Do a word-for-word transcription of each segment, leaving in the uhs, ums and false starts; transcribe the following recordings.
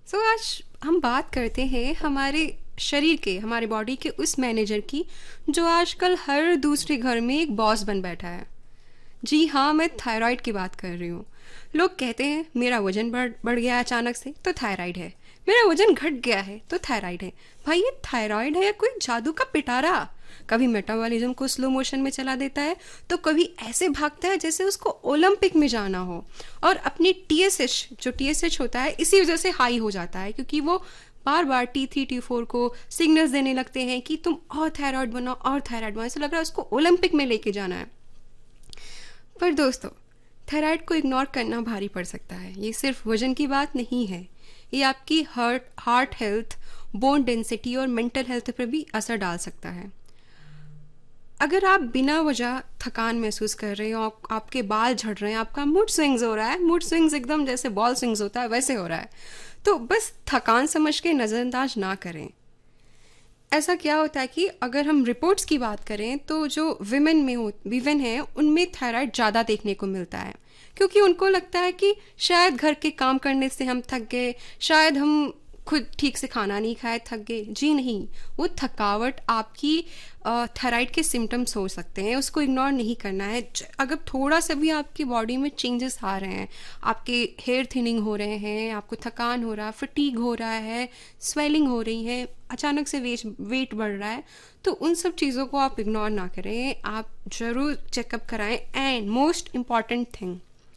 सो so, आज हम बात करते हैं हमारे शरीर के, हमारे बॉडी के उस मैनेजर की जो आजकल हर दूसरे घर में एक बॉस बन बैठा है। जी हाँ, मैं थायराइड की बात कर रही हूँ। लोग कहते हैं मेरा वजन बढ़ बढ़ गया है अचानक से तो थायराइड है, मेरा वजन घट गया है तो थायराइड है। भाई ये थायराइड है या कोई जादू का पिटारा? कभी मेटाबॉलिज्म को स्लो मोशन में चला देता है तो कभी ऐसे भागता है जैसे उसको ओलंपिक में जाना हो, और अपनी टीएसएच जो टीएसएच होता है इसी वजह से हाई हो जाता है, क्योंकि वो बार बार टी थ्री टी फोर को सिग्नल्स देने लगते हैं कि तुम और थायराइड बनाओ और थायराइड बनाओ। ऐसा लग रहा है उसको ओलंपिक में लेके जाना है। पर दोस्तों, थायराइड को इग्नोर करना भारी पड़ सकता है। ये सिर्फ वजन की बात नहीं है, ये आपकी heart heart health, bone density और मेंटल हेल्थ पर भी असर डाल सकता है। अगर आप बिना वजह थकान महसूस कर रहे हो, आप, आपके बाल झड़ रहे हैं, आपका मूड स्विंग्स हो रहा है, मूड स्विंग्स एकदम जैसे बॉल स्विंग्स होता है वैसे हो रहा है, तो बस थकान समझ के नज़रअंदाज ना करें। ऐसा क्या होता है कि अगर हम रिपोर्ट्स की बात करें तो जो विमेन में हो विमेन हैं उनमें थायराइड ज़्यादा देखने को मिलता है, क्योंकि उनको लगता है कि शायद घर के काम करने से हम थक गए, शायद हम खुद ठीक से खाना नहीं खाए थक गए। जी नहीं, वो थकावट आपकी थायराइड के सिम्टम्स हो सकते हैं, उसको इग्नोर नहीं करना है। अगर थोड़ा सा भी आपकी बॉडी में चेंजेस आ रहे हैं, आपके हेयर थिनिंग हो रहे हैं, आपको थकान हो रहा है, फटीग हो रहा है, स्वेलिंग हो रही है, अचानक से वेट वेट बढ़ रहा है, तो उन सब चीज़ों को आप इग्नोर ना करें, आप ज़रूर चेकअप कराएं। And most important thing,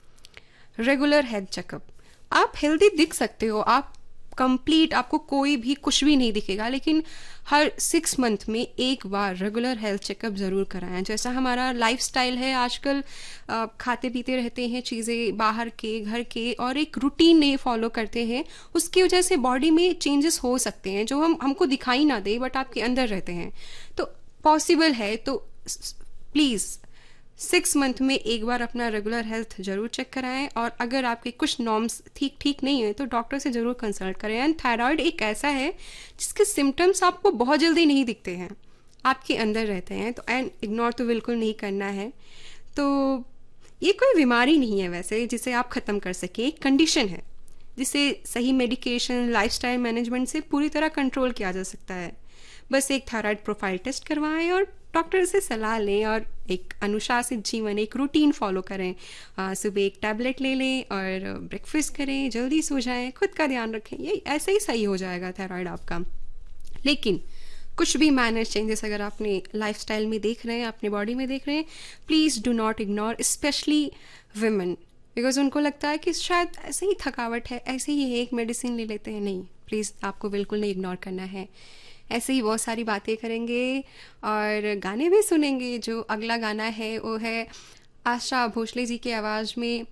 regular health checkup. आप हेल्दी दिख सकते हो, आप कंप्लीट, आपको कोई भी कुछ भी नहीं दिखेगा, लेकिन हर सिक्स मंथ में एक बार रेगुलर हेल्थ चेकअप ज़रूर कराएं। जैसा हमारा लाइफस्टाइल है आजकल, आ, खाते पीते रहते हैं चीज़ें बाहर के घर के और एक रूटीन नहीं फॉलो करते हैं, उसकी वजह से बॉडी में चेंजेस हो सकते हैं जो हम हमको दिखाई ना दे बट आपके अंदर रहते हैं। तो पॉसिबल है तो प्लीज़ सिक्स मंथ में एक बार अपना रेगुलर हेल्थ ज़रूर चेक कराएं, और अगर आपके कुछ नॉर्म्स ठीक ठीक नहीं है तो डॉक्टर से ज़रूर कंसल्ट करें। एंड थायराइड एक ऐसा है जिसके सिम्टम्स आपको बहुत जल्दी नहीं दिखते हैं, आपके अंदर रहते हैं, तो एंड इग्नोर तो बिल्कुल नहीं करना है। तो ये कोई बीमारी नहीं है वैसे जिसे आप ख़त्म कर सकें, एक कंडीशन है जिसे सही मेडिकेशन, लाइफस्टाइल मैनेजमेंट से पूरी तरह कंट्रोल किया जा सकता है। बस एक थायराइड प्रोफाइल टेस्ट करवाएं और डॉक्टर से सलाह लें और एक अनुशासित जीवन, एक रूटीन फॉलो करें। आ, सुबह एक टैबलेट ले लें और ब्रेकफास्ट करें, जल्दी सो जाएं, खुद का ध्यान रखें, ये ऐसे ही सही हो जाएगा थायराइड आपका। लेकिन कुछ भी मैनर चेंजेस अगर आपने लाइफस्टाइल में देख रहे हैं, अपने बॉडी में देख रहे हैं, please do not ignore, specially women, because उनको लगता है कि शायद ऐसे ही थकावट है, ऐसे ही है, एक मेडिसिन ले लेते हैं। नहीं, प्लीज़ आपको बिल्कुल नहीं इग्नोर करना है। ऐसे ही बहुत सारी बातें करेंगे और गाने भी सुनेंगे। जो अगला गाना है वो है आशा भोसले जी की आवाज़ में,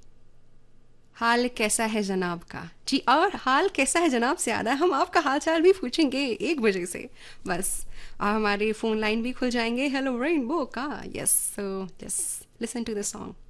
हाल कैसा है जनाब का। जी, और हाल कैसा है जनाब से याद है, हम आपका हाल चाल भी पूछेंगे एक बजे से बस, और हमारे फ़ोन लाइन भी खुल जाएंगे हेलो रेनबो का। Yes, so just listen to the song.